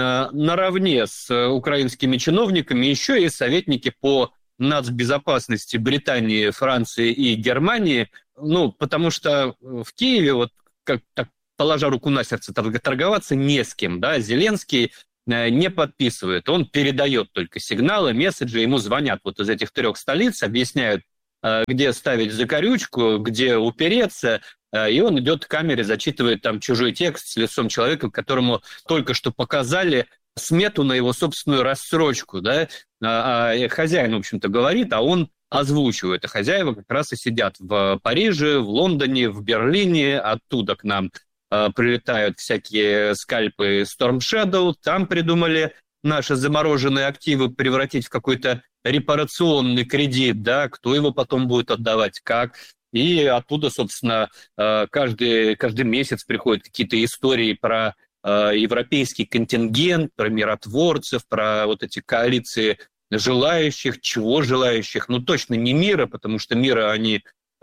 наравне с украинскими чиновниками еще и советники по нацбезопасности Британии, Франции и Германии. Ну, потому что в Киеве, вот как так, положа руку на сердце, торговаться не с кем, да, Зеленский не подписывает, он передает только сигналы, месседжи, ему звонят вот из этих трех столиц, объясняют, где ставить закорючку, где упереться, и он идет к камере, зачитывает там чужой текст с лицом человека, которому только что показали смету на его собственную рассрочку, да, а хозяин, в общем-то, говорит, а он озвучивает, а хозяева как раз и сидят в Париже, в Лондоне, в Берлине, оттуда к нам э, прилетают всякие скальпы Storm Shadow, там придумали наши замороженные активы превратить в какой-то репарационный кредит, да, кто его потом будет отдавать, как. И оттуда, собственно, э, каждый, каждый месяц приходят какие-то истории про э, европейский контингент, про миротворцев, про вот эти коалиции желающих, чего желающих, ну точно не мира, потому что мира они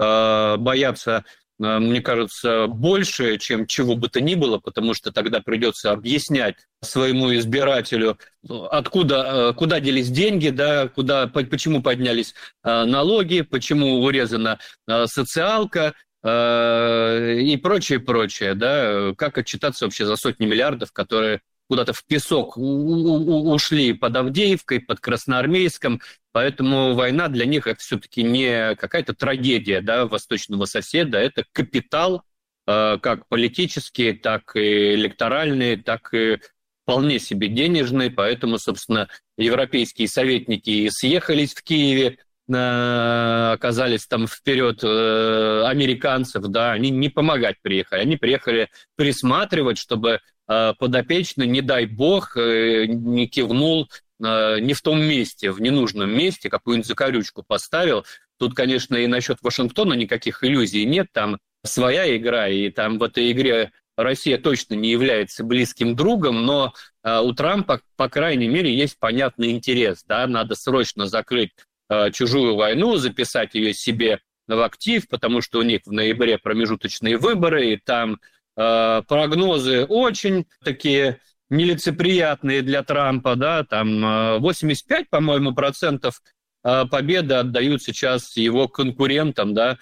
э, боятся, э, мне кажется, больше, чем чего бы то ни было, потому что тогда придется объяснять своему избирателю, откуда, э, куда делись деньги, да, куда, по, почему поднялись э, налоги, почему урезана э, социалка, э, и прочее, прочее, да, как отчитаться вообще за сотни миллиардов, которые куда-то в песок ушли под Авдеевкой, под Красноармейском, поэтому война для них это все-таки не какая-то трагедия, да, восточного соседа, это капитал, э, как политический, так и электоральный, так и вполне себе денежный, поэтому, собственно, европейские советники съехались в Киеве, э, оказались там вперед э, американцев, да, они не помогать приехали, они приехали присматривать, чтобы подопечный, не дай бог, не кивнул не в том месте, в ненужном месте, какую-нибудь закорючку поставил. Тут, конечно, и насчет Вашингтона никаких иллюзий нет, там своя игра, и там в этой игре Россия точно не является близким другом, но у Трампа, по крайней мере, есть понятный интерес, да, надо срочно закрыть чужую войну, записать ее себе в актив, потому что у них в ноябре промежуточные выборы, и там прогнозы очень такие нелицеприятные для Трампа, да, там восемьдесят пять, по-моему, процентов победы отдают сейчас его конкурентам, да,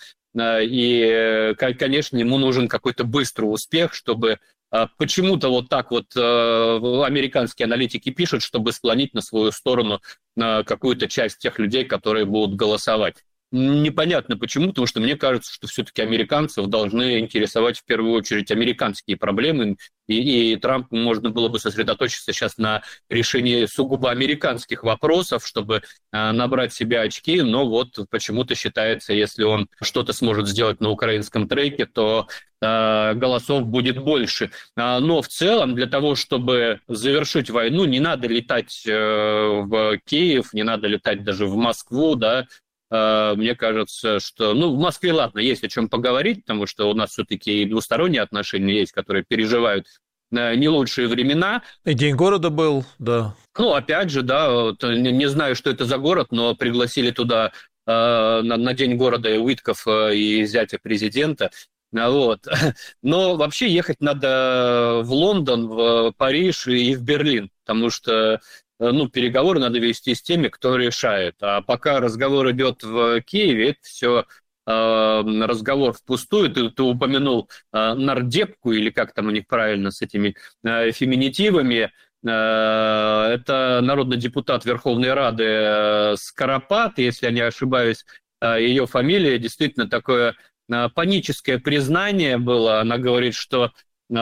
и, конечно, ему нужен какой-то быстрый успех, чтобы почему-то вот так вот американские аналитики пишут, чтобы склонить на свою сторону какую-то часть тех людей, которые будут голосовать. Непонятно почему, потому что мне кажется, что все-таки американцев должны интересовать в первую очередь американские проблемы, и, и Трампу можно было бы сосредоточиться сейчас на решении сугубо американских вопросов, чтобы э, набрать себе очки, но вот почему-то считается, если он что-то сможет сделать на украинском треке, то э, голосов будет больше. А, но в целом для того, чтобы завершить войну, не надо летать э, в Киев, не надо летать даже в Москву, да. Мне кажется, что... Ну, в Москве, ладно, есть о чем поговорить, потому что у нас все-таки и двусторонние отношения есть, которые переживают не лучшие времена. И День города был, да. Ну, опять же, да, вот, не, не знаю, что это за город, но пригласили туда э, на, на День города и Уитков, э, и зятя президента. Вот. Но вообще ехать надо в Лондон, в Париж и в Берлин, потому что ну, переговоры надо вести с теми, кто решает. А пока разговор идет в Киеве, это все э, разговор впустую. Ты, ты упомянул э, нардепку, или как там у них правильно с этими э, феминитивами. Э, это народный депутат Верховной Рады э, Скоропад, если я не ошибаюсь, э, ее фамилия действительно такое паническое признание было. Она говорит, что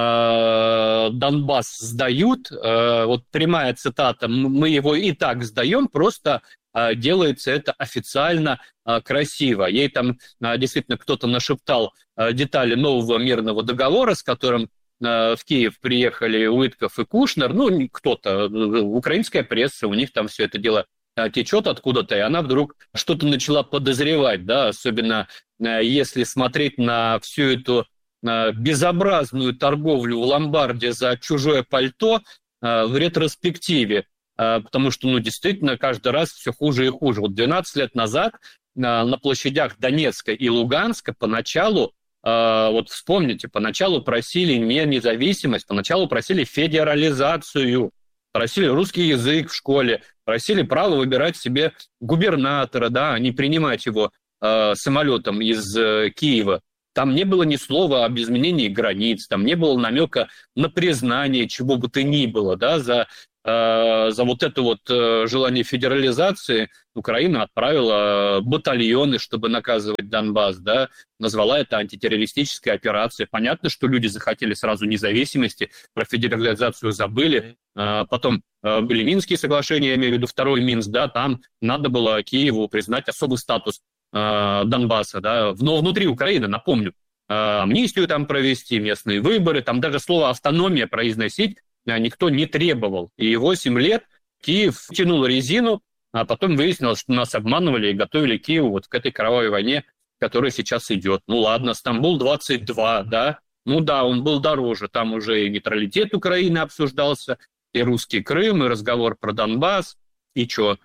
э, Донбасс сдают. Э, вот прямая цитата: «Мы его и так сдаем, просто э, делается это официально э, красиво». Ей там э, действительно кто-то нашептал э, детали нового мирного договора, с которым э, в Киев приехали Уитков и Кушнер. Ну, кто-то, украинская пресса, у них там все это дело течет откуда-то, и она вдруг что-то начала подозревать, да, особенно если смотреть на всю эту безобразную торговлю в ломбарде за чужое пальто в ретроспективе, потому что, ну, действительно, каждый раз все хуже и хуже. Вот двенадцать лет назад на площадях Донецка и Луганска поначалу, вот вспомните, поначалу просили не независимость, поначалу просили федерализацию, просили русский язык в школе, просили право выбирать себе губернатора, да, а не принимать его э, самолетом из э, Киева. Там не было ни слова об изменении границ, там не было намека на признание чего бы то ни было, да, за, э, за вот это вот э, желание федерализации Украина отправила батальоны, чтобы наказывать Донбасс, да, назвала это антитеррористической операцией. Понятно, что люди захотели сразу независимости, про федерализацию забыли. Э, потом э, были Минские соглашения, я имею в виду второй Минск, да, там надо было Киеву признать особый статус Донбасса, да, но внутри Украины, напомню, амнистию там провести, местные выборы, там даже слово «автономия» произносить никто не требовал. И восемь лет Киев тянул резину, а потом выяснилось, что нас обманывали и готовили Киеву вот к этой кровавой войне, которая сейчас идет. Ну ладно, Стамбул-двадцать два, да, ну да, он был дороже, там уже и нейтралитет Украины обсуждался, и русский Крым, и разговор про Донбасс, и что?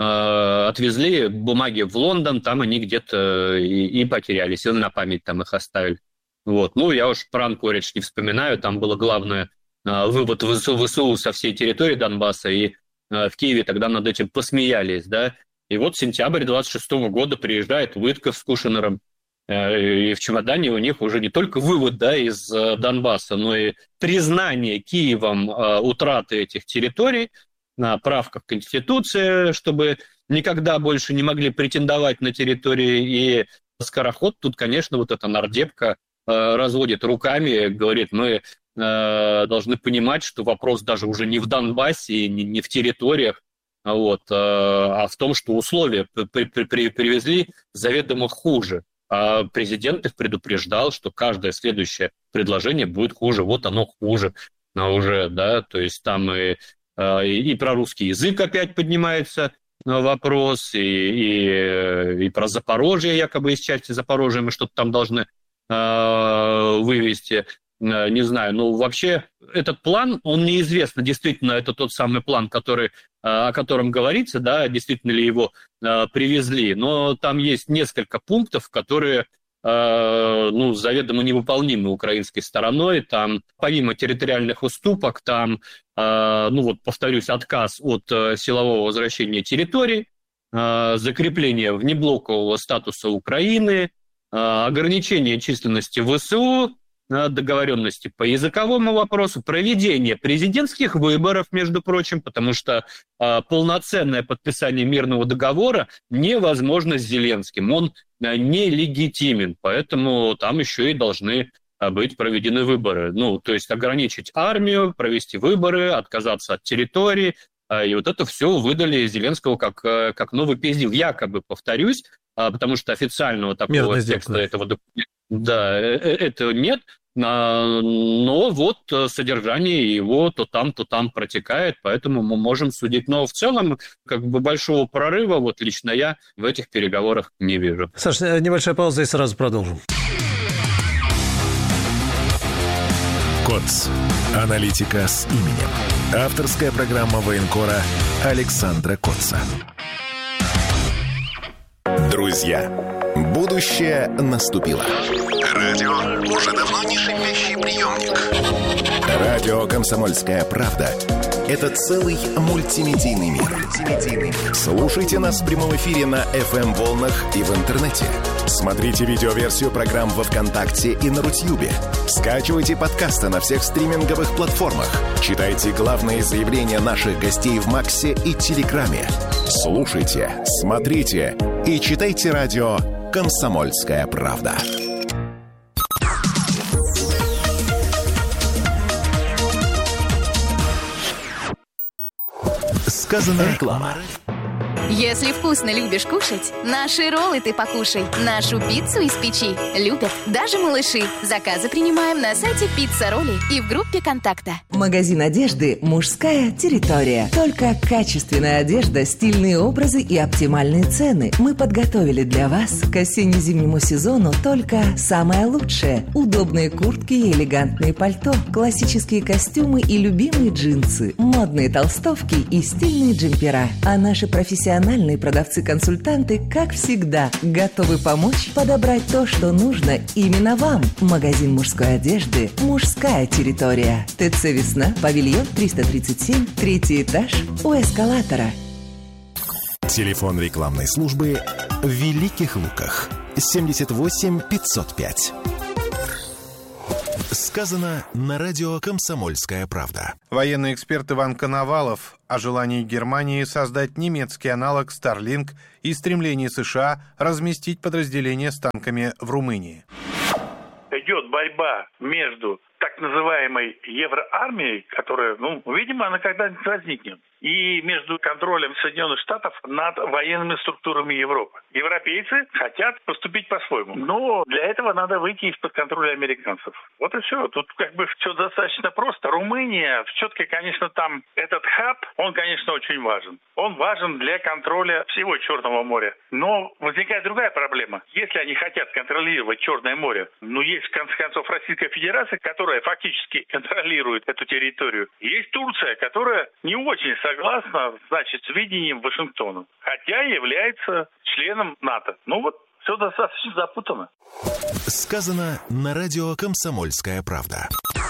Отвезли бумаги в Лондон, там они где-то и, и потерялись, и на память там их оставили. Вот. Ну, я уж про Анкоридж не вспоминаю, там было главное вывод ВСУ, ВСУ со всей территории Донбасса, и в Киеве тогда над этим посмеялись, да. И вот сентябрь двадцать шестого года приезжает Уитков с Кушнером, и в чемодане у них уже не только вывод, да, из Донбасса, но и признание Киевом утраты этих территорий, на правка в Конституции, чтобы никогда больше не могли претендовать на территории. И Скороход тут, конечно, вот эта нардепка э, разводит руками, говорит, мы э, должны понимать, что вопрос даже уже не в Донбассе, не, не в территориях, вот, э, а в том, что условия при, при, при, привезли заведомо хуже. А президент их предупреждал, что каждое следующее предложение будет хуже. Вот оно хуже уже, да, то есть там и И, и про русский язык опять поднимается вопрос, и, и, и про Запорожье, якобы из части Запорожья мы что-то там должны э, вывести. Э, не знаю, ну вообще этот план, он неизвестно, действительно это тот самый план, который, э, о котором говорится, да, действительно ли его э, привезли, но там есть несколько пунктов, которые ну, заведомо невыполнимы украинской стороной. Там, помимо территориальных уступок, там, ну вот, повторюсь, отказ от силового возвращения территорий, закрепление внеблокового статуса Украины, ограничение численности ВСУ, договоренности по языковому вопросу, проведение президентских выборов, между прочим, потому что э, полноценное подписание мирного договора невозможно с Зеленским, он э, нелегитимен, поэтому там еще и должны э, быть проведены выборы. Ну, то есть ограничить армию, провести выборы, отказаться от территории, э, и вот это все выдали Зеленского как, э, как новый пиздил, якобы, повторюсь, э, потому что официального такого текста этого документа, да, э, э, этого нет. Но вот содержание его то там, то там протекает, поэтому мы можем судить. Но в целом, как бы большого прорыва, вот лично я в этих переговорах не вижу. Саша, небольшая пауза и сразу продолжим. КОЦ. Аналитика с именем. Авторская программа военкора Александра Котца. Друзья, будущее наступило. Радио уже давно не шипящий приемник. Радио «Комсомольская правда» — это целый мультимедийный мир. Слушайте нас в прямом эфире на эф эм-волнах и в интернете. Смотрите видеоверсию программ во ВКонтакте и на Рутьюбе. Скачивайте подкасты на всех стриминговых платформах. Читайте главные заявления наших гостей в Максе и Телеграме. Слушайте, смотрите и читайте радио «Комсомольская правда». Сказано реклама. Если вкусно любишь кушать, наши роллы ты покушай. Нашу пиццу из печи любят даже малыши. Заказы принимаем на сайте Пицца Ролли и в группе контакта. Магазин одежды «Мужская территория». Только качественная одежда, стильные образы и оптимальные цены. Мы подготовили для вас к осенне-зимнему сезону только самое лучшее. Удобные куртки и элегантные пальто, классические костюмы и любимые джинсы, модные толстовки и стильные джемпера. А наши профессионалы Профессиональные продавцы-консультанты, как всегда, готовы помочь подобрать то, что нужно именно вам. Магазин мужской одежды «Мужская территория». ТЦ «Весна», павильон триста тридцать семь, третий этаж, у эскалатора. Телефон рекламной службы в Великих Луках. семьдесят восемь пятьсот пять. Сказано на радио «Комсомольская правда». Военный эксперт Иван Коновалов о желании Германии создать немецкий аналог Starlink и стремлении США разместить подразделения с танками в Румынии. Идет борьба между так называемой евроармией, которая, ну, видимо, она когда-нибудь возникнет, и между контролем Соединенных Штатов над военными структурами Европы. Европейцы хотят поступить по-своему, но для этого надо выйти из-под контроля американцев. Вот и все. Тут как бы все достаточно просто. Румыния, все-таки, конечно, там этот хаб, он, конечно, очень важен. Он важен для контроля всего Черного моря. Но возникает другая проблема. Если они хотят контролировать Черное море, ну, есть, в конце концов, Российская Федерация, которая фактически контролирует эту территорию. Есть Турция, которая не очень согласна, значит, с видением Вашингтона, хотя является членом НАТО. Ну вот, все достаточно запутано. Сказано на радио «Комсомольская правда».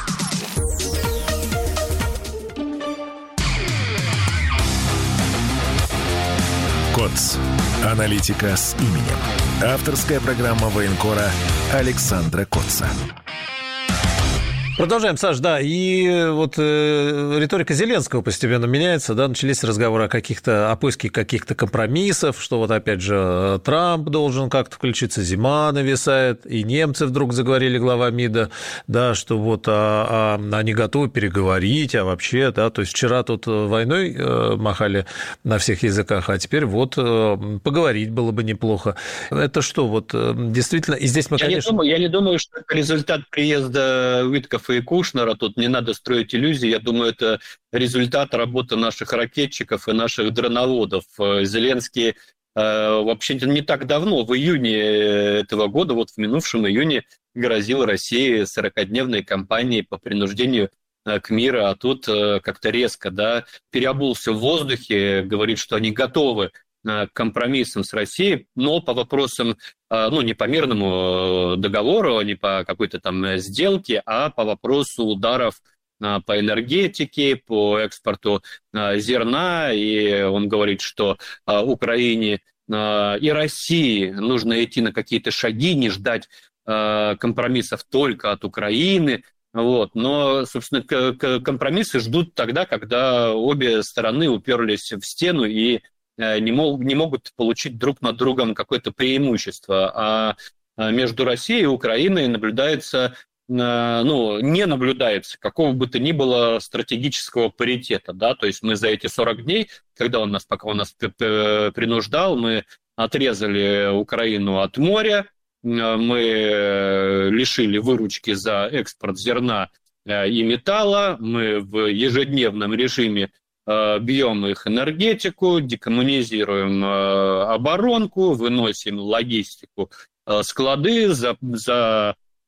КОЦ. Аналитика с именем. Авторская программа военкора Александра Котца. Продолжаем, Саш, да, и вот э, риторика Зеленского постепенно меняется, да, начались разговоры о каких-то, о поиске каких-то компромиссов, что вот опять же Трамп должен как-то включиться, зима нависает, и немцы вдруг заговорили, глава МИДа, да, что вот а, а, они готовы переговорить, а вообще, да, то есть вчера тут войной э, махали на всех языках, а теперь вот э, поговорить было бы неплохо. Это что, вот э, действительно, и здесь мы, я конечно... Не думаю, я не думаю, что это результат приезда Уиткофа и Кушнера, тут не надо строить иллюзии. Я думаю, это результат работы наших ракетчиков и наших дроноводов. Зеленский э, вообще не так давно, в июне этого года, вот в минувшем июне, грозил России сорокадневной кампанией по принуждению э, к миру, а тут э, как-то резко, да, переобулся в воздухе, говорит, что они готовы к компромиссам с Россией, но по вопросам, ну, не по мирному договору, не по какой-то там сделке, а по вопросу ударов по энергетике, по экспорту зерна. И он говорит, что Украине и России нужно идти на какие-то шаги, не ждать компромиссов только от Украины. Вот. Но, собственно, компромиссы ждут тогда, когда обе стороны уперлись в стену и Не, мог, не могут получить друг над другом какое-то преимущество. А между Россией и Украиной наблюдается, ну, не наблюдается какого бы то ни было стратегического паритета. Да? То есть мы за эти сорок дней, когда он нас, пока он нас принуждал, мы отрезали Украину от моря, мы лишили выручки за экспорт зерна и металла, мы в ежедневном режиме бьем их энергетику, декоммунизируем оборонку, выносим логистику, склады, за, за,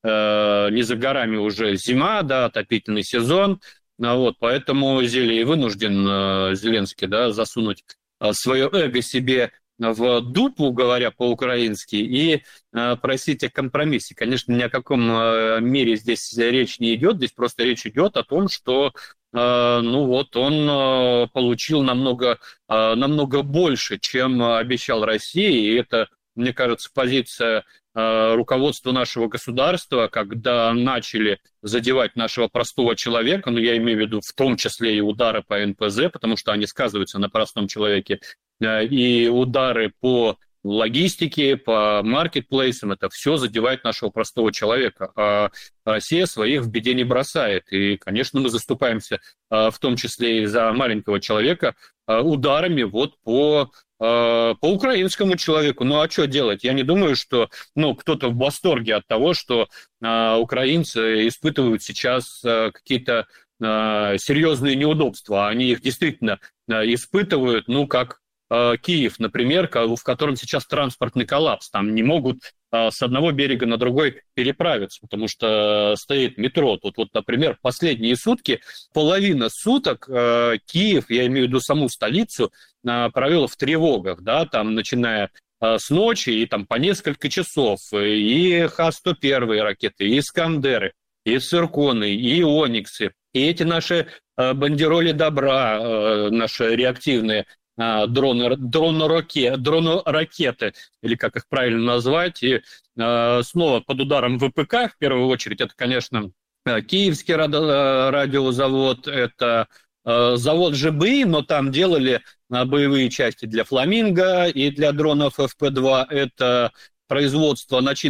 э, не за горами уже зима, да, отопительный сезон. Вот, поэтому Зелий вынужден, э, Зеленский, да, засунуть э, свое эго себе в дупу, говоря по-украински, и э, просить о компромиссе. Конечно, ни о каком э, мире здесь речь не идет, здесь просто речь идет о том, что э, ну вот он э, получил намного, э, намного больше, чем обещал России, и это, мне кажется, позиция э, руководства нашего государства, когда начали задевать нашего простого человека, ну, я имею в виду в том числе и удары по эн пэ зэ, потому что они сказываются на простом человеке, и удары по логистике, по маркетплейсам, это все задевает нашего простого человека. А Россия своих в беде не бросает. И, конечно, мы заступаемся в том числе и за маленького человека ударами вот по, по украинскому человеку. Ну а что делать? Я не думаю, что ну, кто-то в восторге от того, что украинцы испытывают сейчас какие-то серьезные неудобства. Они их действительно испытывают, ну, как Киев, например, в котором сейчас транспортный коллапс. Там не могут с одного берега на другой переправиться, потому что стоит метро. Тут вот, например, последние сутки, половина суток Киев, я имею в виду саму столицу, провел в тревогах, да, там, начиная с ночи и там по несколько часов. И Х сто один ракеты, и Искандеры, и Цирконы, и Ониксы, и эти наши бандероли добра, наши реактивные дроны, дроны-ракеты, дроны-ракеты, или как их правильно назвать, и э, снова под ударом вэ пэ ка, в первую очередь, это, конечно, Киевский радиозавод, это э, завод жэ бэ и, но там делали э, боевые части для «Фламинго» и для дронов эф пэ два, это производство начинки